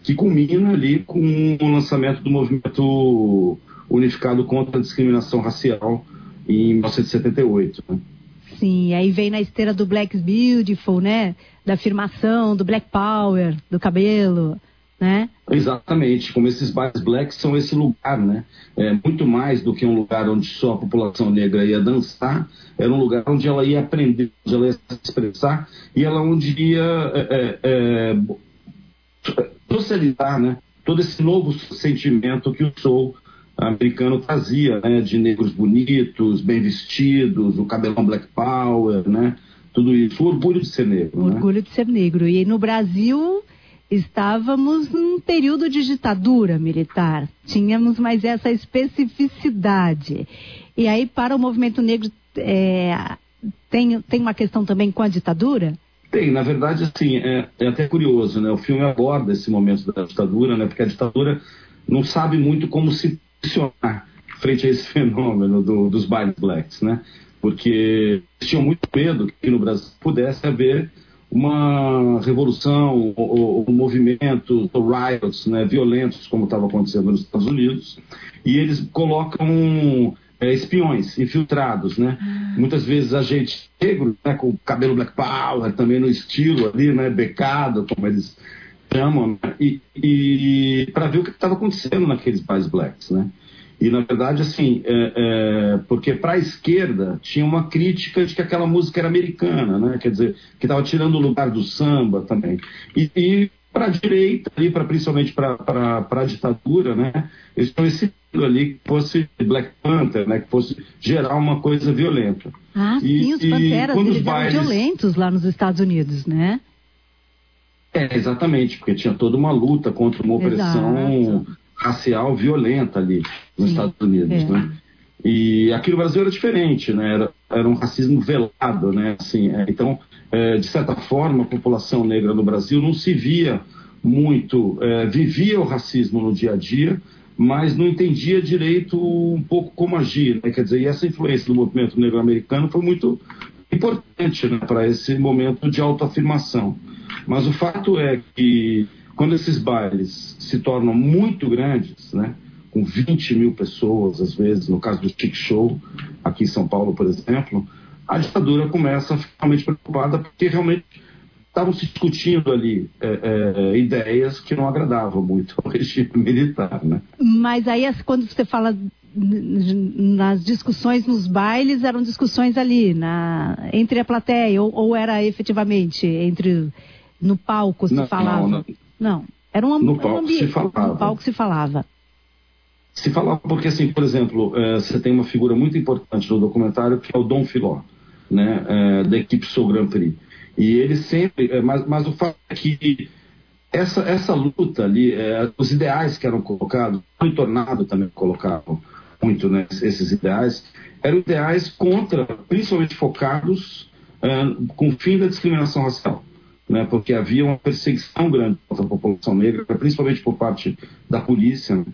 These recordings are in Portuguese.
que culmina ali com o lançamento do movimento unificado contra a discriminação racial em 1978, né? Sim, aí vem na esteira do Black is Beautiful, né? Da afirmação, do Black Power, do cabelo, né? Exatamente, como esses bailes black são esse lugar, né? Muito mais do que um lugar onde só a população negra ia dançar, era um lugar onde ela ia aprender, onde ela ia se expressar, e ela onde ia socializar, né? Todo esse novo sentimento que o soul americano trazia, né? De negros bonitos, bem vestidos, o cabelão Black Power, né? Tudo isso, o orgulho de ser negro. O orgulho de ser negro. E no Brasil estávamos num período de ditadura militar. Tínhamos mais essa especificidade. E aí, para o movimento negro, tem uma questão também com a ditadura? Tem, na verdade, assim, é até curioso, né? O filme aborda esse momento da ditadura, né? Porque a ditadura não sabe muito como se posicionar frente a esse fenômeno dos bailes blacks, né? Porque eles tinham muito medo que no Brasil pudesse haver uma revolução ou movimentos, ou riots, né, violentos, como estava acontecendo nos Estados Unidos, e eles colocam espiões infiltrados, né? Muitas vezes agentes negros, né, com o cabelo Black Power, também no estilo ali, né, becado, como eles chamam, né? E para ver o que estava acontecendo naqueles bailes blacks, né? E, na verdade, assim, porque para a esquerda tinha uma crítica de que aquela música era americana, né? Quer dizer, que estava tirando o lugar do samba também. E para a direita, principalmente para a ditadura, né? Eles tinham esse ali que fosse Black Panther, né? Que fosse gerar uma coisa violenta. Sim, os Panteras, eles eram violentos lá nos Estados Unidos, né? Exatamente, porque tinha toda uma luta contra uma opressão racial violenta ali nos Estados Unidos, né? E aqui no Brasil era diferente, né? Era um racismo velado, né? Assim, então, de certa forma, a população negra no Brasil não se via muito, vivia o racismo no dia a dia, mas não entendia direito um pouco como agir, né? Quer dizer, e essa influência do movimento negro americano foi muito importante, né, para esse momento de autoafirmação. Mas o fato é que quando esses bailes se tornam muito grandes, né, com 20 mil pessoas, às vezes, no caso do Chic Show, aqui em São Paulo, por exemplo, a ditadura começa a ficar realmente preocupada, porque realmente estavam se discutindo ali ideias que não agradavam muito ao regime militar, né? Mas aí, quando você fala nas discussões nos bailes, eram discussões ali, entre a plateia, ou era efetivamente no palco se falava? Não, era no palco se falava. No palco se falava. Se falava porque, assim, por exemplo, você tem uma figura muito importante no documentário, que é o Dom Filó, né, da equipe Soul Grand Prix. E ele sempre... mas o fato é que essa luta ali, os ideais que eram colocados, o Tornado também colocavam muito, né, esses ideais, eram ideais principalmente focados com o fim da discriminação racial, né, porque havia uma perseguição grande contra a população negra, principalmente por parte da polícia, né,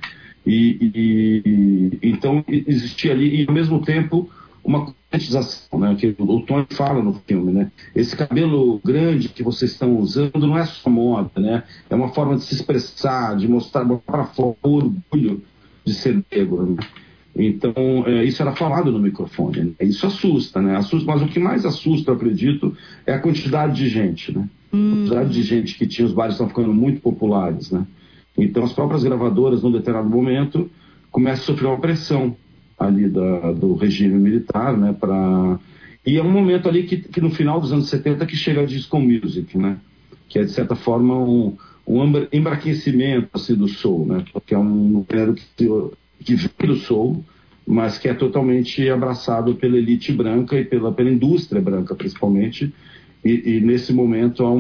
então existia ali, e ao mesmo tempo, uma conscientização, né, que o Tony fala no filme, né, esse cabelo grande que vocês estão usando não é só moda, né, é uma forma de se expressar, de mostrar para fora o orgulho de ser negro, né? Então, isso era falado no microfone, né? Isso assusta, né? Mas o que mais assusta, eu acredito, é a quantidade de gente, né? A quantidade de gente que tinha, os bailes estão ficando muito populares, né? Então, as próprias gravadoras, num determinado momento, começam a sofrer uma pressão ali do regime militar, né? E é um momento ali que no final dos anos 70 que chega a disco music, né? Que é, de certa forma, um embraquecimento assim, do soul, né? Porque é um gênero que vem do soul, mas que é totalmente abraçado pela elite branca e pela indústria branca, principalmente, e nesse momento há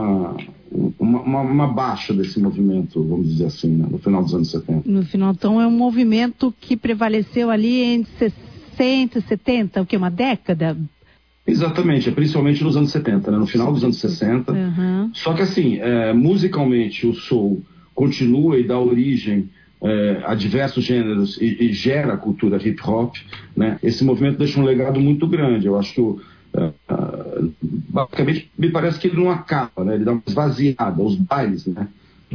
uma baixa desse movimento, vamos dizer assim, né, no final dos anos 70. No final, então, é um movimento que prevaleceu ali entre 60 e 70, o que, uma década? Exatamente, principalmente nos anos 70, né, no final dos anos 60. Uhum. Só que, assim, musicalmente o soul continua e dá origem a diversos gêneros e gera a cultura hip hop, né? Esse movimento deixa um legado muito grande. Eu acho que basicamente me parece que ele não acaba, né? Ele dá uma esvaziada, os bailes, né?